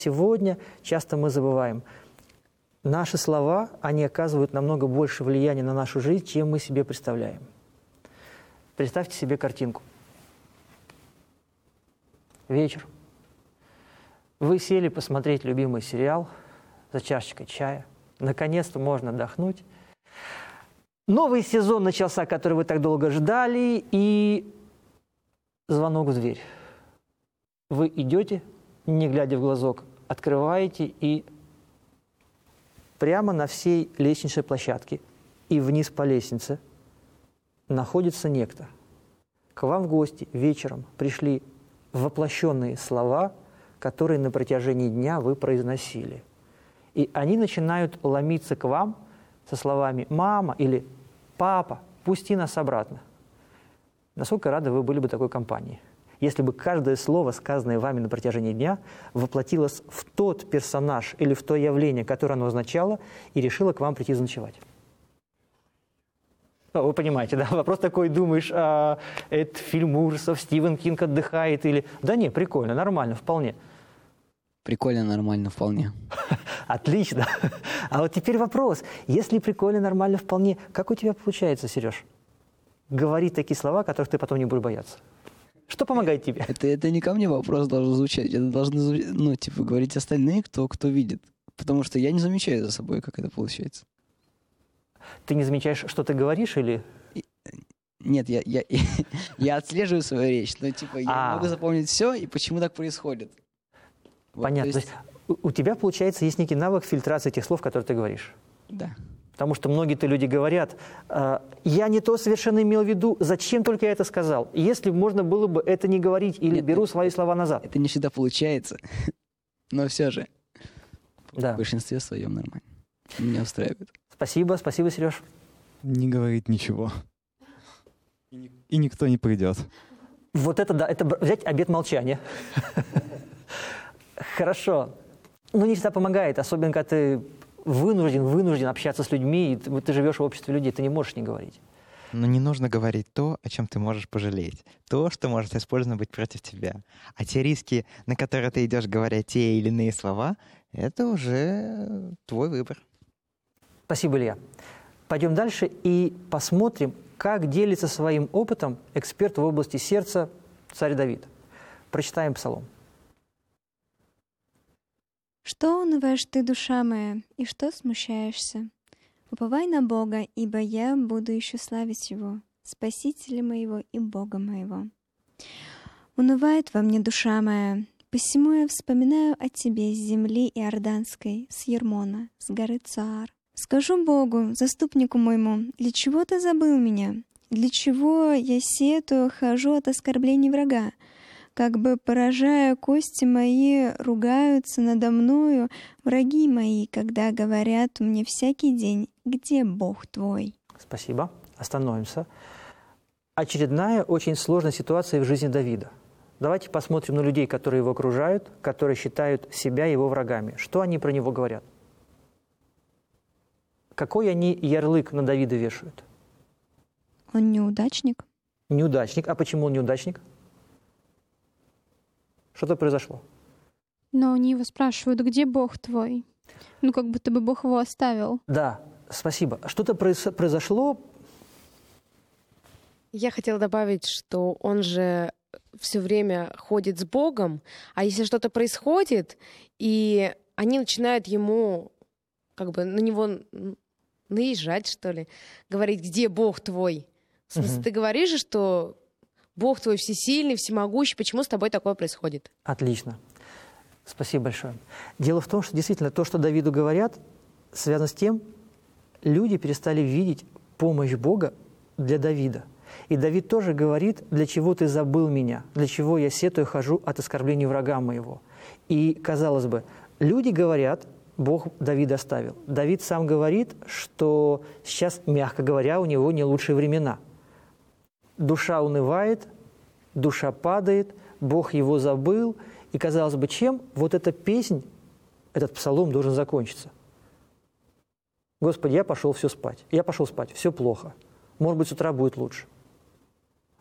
Сегодня часто мы забываем. Наши слова, они оказывают намного больше влияния на нашу жизнь, чем мы себе представляем. Представьте себе картинку. Вечер. Вы сели посмотреть любимый сериал за чашечкой чая. Наконец-то можно отдохнуть. Новый сезон начался, который вы так долго ждали, и звонок в дверь. Вы идете, не глядя в глазок, открываете, и прямо на всей лестничной площадке и вниз по лестнице находится некто. К вам в гости вечером пришли воплощенные слова, которые на протяжении дня вы произносили. И они начинают ломиться к вам со словами «мама» или «папа, пусти нас обратно». Насколько рады вы были бы такой компании, если бы каждое слово, сказанное вами на протяжении дня, воплотилось в тот персонаж или в то явление, которое оно означало, и решило к вам прийти заночевать. Ну, вы понимаете, да? Вопрос такой, думаешь, это фильм ужасов, Стивен Кинг отдыхает или... Да не, прикольно, нормально, вполне. Прикольно, нормально, вполне. Отлично. А вот теперь вопрос. Если прикольно, нормально, вполне, как у тебя получается, Сереж? Говорить такие слова, которых ты потом не будешь бояться. Что помогает тебе? Это не ко мне вопрос должен звучать. Это должны, говорить остальные, кто видит. Потому что я не замечаю за собой, как это получается. Ты не замечаешь, что ты говоришь, или... Нет, я отслеживаю свою речь, но я могу запомнить все, и почему так происходит. Понятно. То есть у тебя, получается, есть некий навык фильтрации тех слов, которые ты говоришь. Да. Потому что многие-то люди говорят, я не то совершенно имел в виду, зачем только я это сказал. Если можно было бы это не говорить, или Нет, беру свои слова назад. Это не всегда получается, но все же Да. в большинстве своем нормально. Меня устраивает. Спасибо, Сереж. Не говорит ничего. И никто не придет. Вот это да, это взять обет молчания. Хорошо. Но не всегда помогает, особенно когда ты вынужден общаться с людьми, и ты живешь в обществе людей, ты не можешь не говорить. Но не нужно говорить то, о чем ты можешь пожалеть. То, что может использовано быть против тебя. А те риски, на которые ты идешь, говоря те или иные слова, это уже твой выбор. Спасибо, Илья. Пойдем дальше и посмотрим, как делится своим опытом эксперт в области сердца царь Давид. Прочитаем Псалом. «Что унываешь ты, душа моя, и что смущаешься? Уповай на Бога, ибо я буду еще славить Его, Спасителя моего и Бога моего. Унывает во мне душа моя, посему я вспоминаю о Тебе с земли Иорданской, с Ермона, с горы Цаар. Скажу Богу, заступнику моему, для чего Ты забыл меня? Для чего я сетую, хожу от оскорблений врага? Как бы поражая кости мои, ругаются надо мною враги мои, когда говорят мне всякий день, где Бог твой?» Спасибо. Остановимся. Очередная очень сложная ситуация в жизни Давида. Давайте посмотрим на людей, которые его окружают, которые считают себя его врагами. Что они про него говорят? Какой они ярлык на Давида вешают? Он неудачник. Неудачник. А почему он неудачник? Что-то произошло. Но они его спрашивают, где Бог твой? Ну, как будто бы Бог его оставил. Да, спасибо. Что-то произошло. Я хотела добавить, что он же все время ходит с Богом, а если что-то происходит, и они начинают ему, как бы, на него наезжать, что ли, говорить, где Бог твой? В смысле, ты говоришь же, что Бог твой всесильный, всемогущий, почему с тобой такое происходит? Отлично. Спасибо большое. Дело в том, что действительно то, что Давиду говорят, связано с тем, люди перестали видеть помощь Бога для Давида. И Давид тоже говорит, для чего ты забыл меня, для чего я сетую, хожу от оскорблений врага моего. И, казалось бы, люди говорят, Бог Давида оставил. Давид сам говорит, что сейчас, мягко говоря, у него не лучшие времена. Душа унывает, душа падает, Бог его забыл. И, казалось бы, чем вот эта песнь, этот псалом должен закончиться? Господи, я пошел спать, все плохо. Может быть, с утра будет лучше.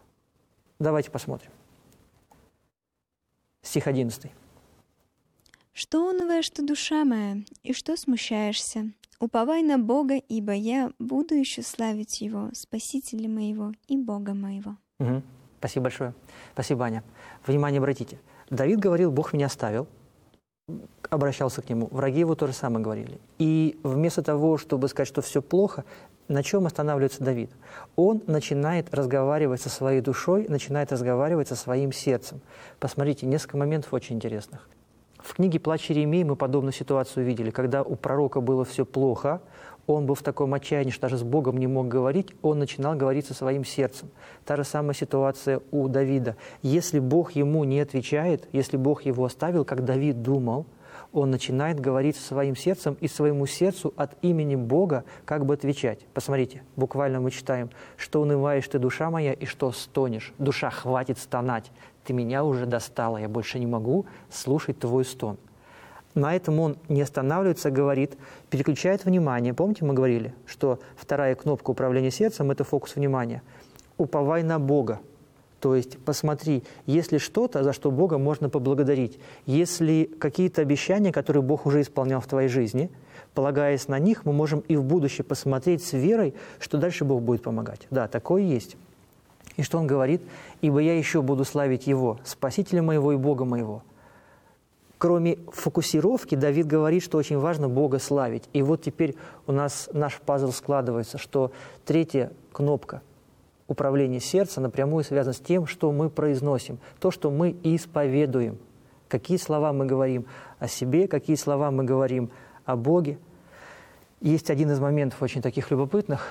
Давайте посмотрим. Стих 11. Что унываешь ты, душа моя, и что смущаешься? Уповай на Бога, ибо я буду еще славить Его, Спасителя моего и Бога моего. Мгм. Спасибо большое. Спасибо, Аня. Внимание, обратите. Давид говорил: «Бог меня оставил», обращался к нему. Враги его то же самое говорили. И вместо того, чтобы сказать, что все плохо, на чем останавливается Давид? Он начинает разговаривать со своей душой, начинает разговаривать со своим сердцем. Посмотрите, несколько моментов очень интересных. В книге «Плач Иеремии» мы подобную ситуацию видели. Когда у пророка было все плохо, он был в таком отчаянии, что даже с Богом не мог говорить, он начинал говорить со своим сердцем. Та же самая ситуация у Давида. Если Бог ему не отвечает, если Бог его оставил, как Давид думал, он начинает говорить со своим сердцем и своему сердцу от имени Бога как бы отвечать. Посмотрите, буквально мы читаем: «Что унываешь ты, душа моя, и что стонешь? Душа, хватит стонать. Ты меня уже достала, я больше не могу слушать твой стон». На этом он не останавливается, говорит, переключает внимание. Помните, мы говорили, что вторая кнопка управления сердцем – это фокус внимания. Уповай на Бога. То есть посмотри, есть ли что-то, за что Бога можно поблагодарить, есть ли какие-то обещания, которые Бог уже исполнял в твоей жизни, полагаясь на них, мы можем и в будущее посмотреть с верой, что дальше Бог будет помогать. Да, такое есть. И что он говорит? «Ибо я еще буду славить Его, Спасителя моего и Бога моего». Кроме фокусировки, Давид говорит, что очень важно Бога славить. И вот теперь у нас наш пазл складывается, что третья кнопка управления сердца напрямую связана с тем, что мы произносим, то, что мы исповедуем. Какие слова мы говорим о себе, какие слова мы говорим о Боге. Есть один из моментов очень таких любопытных.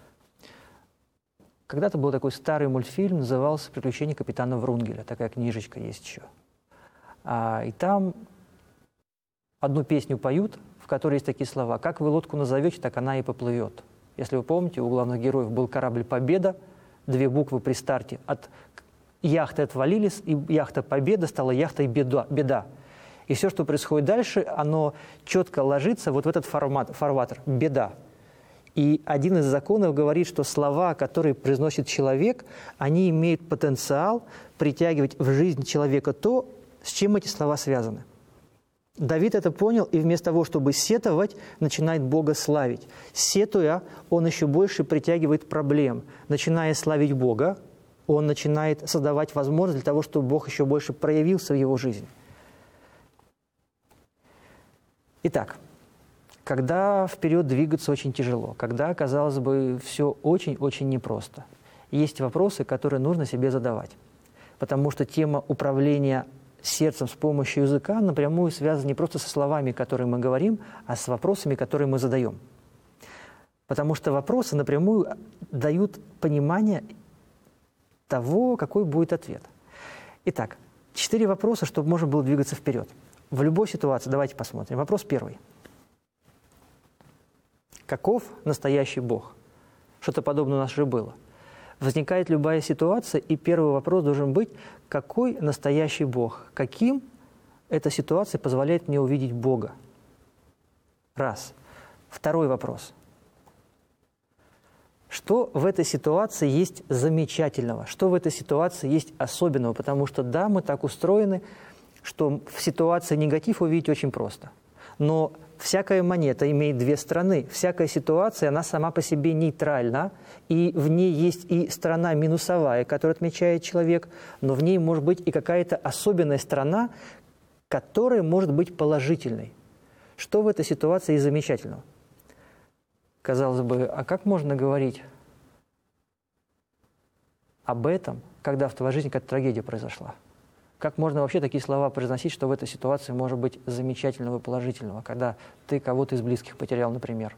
Когда-то был такой старый мультфильм, назывался «Приключения капитана Врунгеля». Такая книжечка есть еще. И там одну песню поют, в которой есть такие слова: «Как вы лодку назовете, так она и поплывет». Если вы помните, у главных героев был корабль «Победа», 2 буквы при старте от яхты отвалились, и яхта «Победа» стала яхтой «Беда». И все, что происходит дальше, оно четко ложится вот в этот фарватер «Беда». И один из законов говорит, что слова, которые произносит человек, они имеют потенциал притягивать в жизнь человека то, с чем эти слова связаны. Давид это понял, и вместо того, чтобы сетовать, начинает Бога славить. Сетуя, он еще больше притягивает проблем. Начиная славить Бога, он начинает создавать возможность для того, чтобы Бог еще больше проявился в его жизни. Итак, когда вперед двигаться очень тяжело, когда, казалось бы, все очень-очень непросто, есть вопросы, которые нужно себе задавать. Потому что тема управления сердцем с помощью языка напрямую связана не просто со словами, которые мы говорим, а с вопросами, которые мы задаем. Потому что вопросы напрямую дают понимание того, какой будет ответ. Итак, 4 вопроса, чтобы можно было двигаться вперед. В любой ситуации, давайте посмотрим. Вопрос первый. Каков настоящий Бог? Что-то подобное у нас уже было. Возникает любая ситуация, и первый вопрос должен быть: какой настоящий Бог? Каким эта ситуация позволяет мне увидеть Бога? Раз. Второй вопрос. Что в этой ситуации есть замечательного? Что в этой ситуации есть особенного? Потому что, да, мы так устроены, что в ситуации негатив увидеть очень просто. Но всякая монета имеет 2 стороны. Всякая ситуация, она сама по себе нейтральна, и в ней есть и сторона минусовая, которую отмечает человек, но в ней может быть и какая-то особенная сторона, которая может быть положительной. Что в этой ситуации есть замечательного? Казалось бы, а как можно говорить об этом, когда в твоей жизни какая-то трагедия произошла? Как можно вообще такие слова произносить, что в этой ситуации может быть замечательного и положительного, когда ты кого-то из близких потерял, например?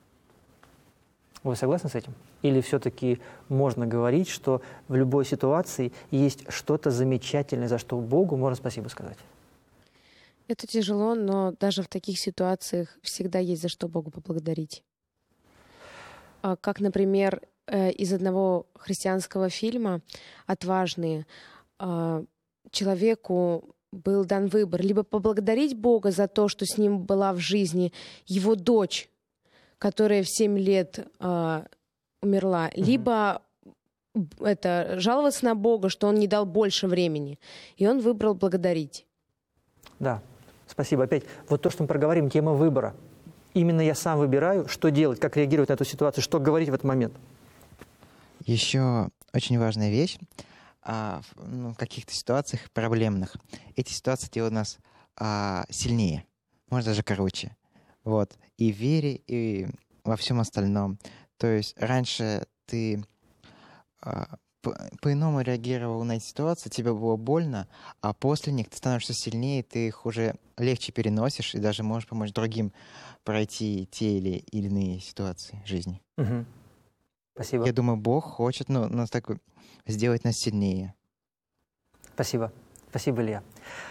Вы согласны с этим? Или все-таки можно говорить, что в любой ситуации есть что-то замечательное, за что Богу можно спасибо сказать? Это тяжело, но даже в таких ситуациях всегда есть за что Богу поблагодарить. Как, например, из одного христианского фильма «Отважные», человеку был дан выбор: либо поблагодарить Бога за то, что с ним была в жизни его дочь, которая в 7 лет умерла, либо жаловаться на Бога, что он не дал больше времени. И он выбрал благодарить. Да, Спасибо. Опять, вот то, что мы проговорим, тема выбора. Именно я сам выбираю, что делать, как реагировать на эту ситуацию, что говорить в этот момент. Еще очень важная вещь в каких-то ситуациях проблемных. Эти ситуации делают нас сильнее, может даже короче. Вот. И в вере, и во всем остальном. То есть раньше ты по-иному реагировал на эти ситуации, тебе было больно, а после них ты становишься сильнее, ты их уже легче переносишь и даже можешь помочь другим пройти те или иные ситуации жизни. Угу. Спасибо. Я думаю, Бог хочет нас так сделать нас сильнее. Спасибо. Спасибо, Илья.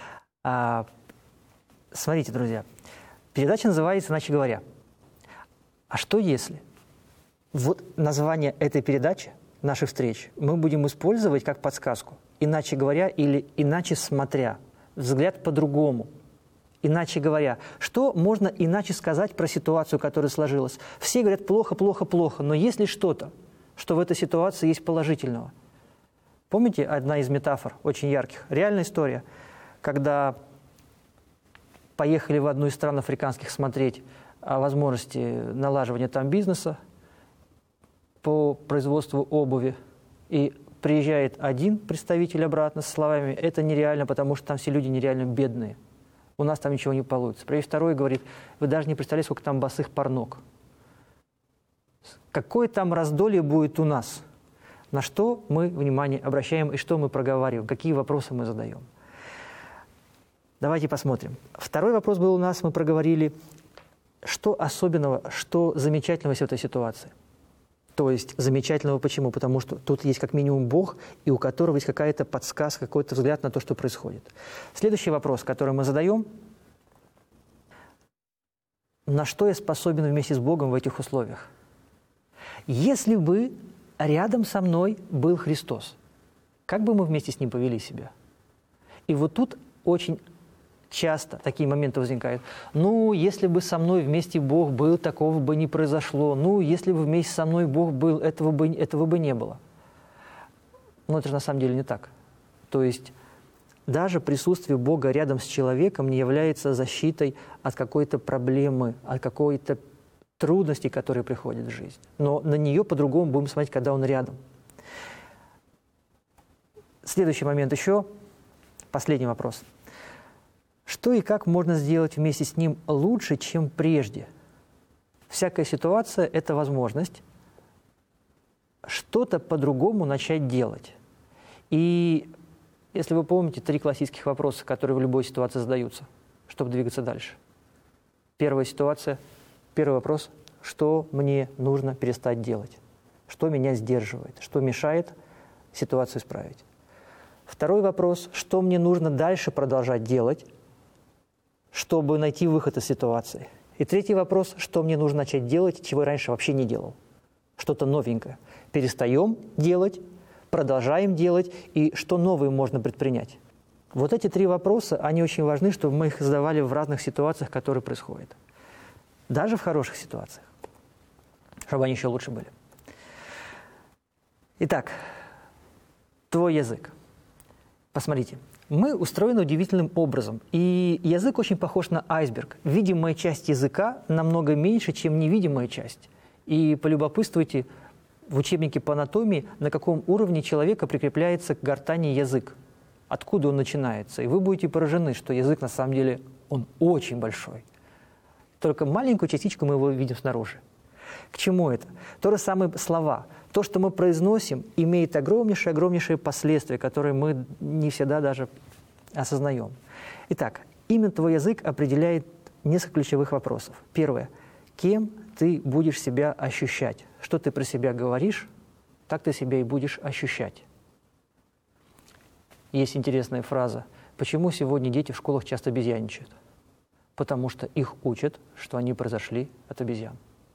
Смотрите, друзья, передача называется «Иначе говоря». А что если? Вот название этой передачи, наших встреч, мы будем использовать как подсказку. Иначе говоря или иначе смотря, взгляд по-другому. Иначе говоря, что можно иначе сказать про ситуацию, которая сложилась? Все говорят плохо, плохо, плохо, но есть ли что-то, что в этой ситуации есть положительного? Помните одна из метафор, очень ярких? Реальная история, когда поехали в одну из стран африканских смотреть о возможности налаживания там бизнеса по производству обуви, и приезжает один представитель обратно со словами: это нереально, потому что там все люди нереально бедные. У нас там ничего не получится. Приезжает второй и говорит: вы даже не представляете, сколько там босых пар ног. Какое там раздолье будет у нас? На что мы внимание обращаем и что мы проговариваем, какие вопросы мы задаем. Давайте посмотрим. Второй вопрос был у нас, мы проговорили, что особенного, что замечательного в этой ситуации. То есть замечательного почему? Потому что тут есть как минимум Бог, и у которого есть какая-то подсказка, какой-то взгляд на то, что происходит. Следующий вопрос, который мы задаем: на что я способен вместе с Богом в этих условиях? Если бы рядом со мной был Христос, как бы мы вместе с Ним повели себя? И вот тут очень часто такие моменты возникают. Ну, если бы со мной вместе Бог был, такого бы не произошло. Ну, если бы вместе со мной Бог был, этого бы не было. Но это же на самом деле не так. То есть даже присутствие Бога рядом с человеком не является защитой от какой-то проблемы, от какой-то трудности, которые приходят в жизнь. Но на нее по-другому будем смотреть, когда Он рядом. Следующий момент еще, последний вопрос. Что и как можно сделать вместе с Ним лучше, чем прежде? Всякая ситуация – это возможность что-то по-другому начать делать. И если вы помните 3 классических вопроса, которые в любой ситуации задаются, чтобы двигаться дальше. Первая ситуация, первый вопрос – что мне нужно перестать делать? Что меня сдерживает? Что мешает ситуацию исправить? Второй вопрос – что мне нужно дальше продолжать делать, чтобы найти выход из ситуации? И третий вопрос – что мне нужно начать делать, чего я раньше вообще не делал? Что-то новенькое. Перестаем делать, продолжаем делать, и что новое можно предпринять? Вот эти 3 вопроса, они очень важны, чтобы мы их задавали в разных ситуациях, которые происходят. Даже в хороших ситуациях, чтобы они еще лучше были. Итак, твой язык. Посмотрите. Мы устроены удивительным образом, и язык очень похож на айсберг. Видимая часть языка намного меньше, чем невидимая часть. И полюбопытствуйте в учебнике по анатомии, на каком уровне человека прикрепляется к гортани язык, откуда он начинается. И вы будете поражены, что язык на самом деле он очень большой. Только маленькую частичку мы его видим снаружи. К чему это? То же самое слова. То, что мы произносим, имеет огромнейшие последствия, которые мы не всегда даже осознаем. Итак, именно твой язык определяет несколько ключевых вопросов. Первое. Кем ты будешь себя ощущать? Что ты про себя говоришь, так ты себя и будешь ощущать. Есть интересная фраза. Почему сегодня дети в школах часто обезьянничают? Потому что их учат, что они произошли от обезьян.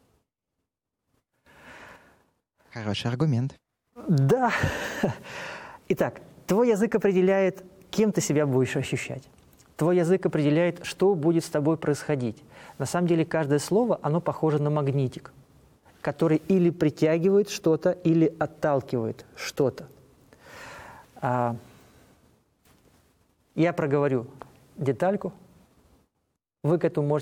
Хороший аргумент. Да. Итак, твой язык определяет, кем ты себя будешь ощущать. Твой язык определяет, что будет с тобой происходить. На самом деле каждое слово, оно похоже на магнитик, который или притягивает что-то, или отталкивает что-то. Я проговорю детальку, вы к этому можете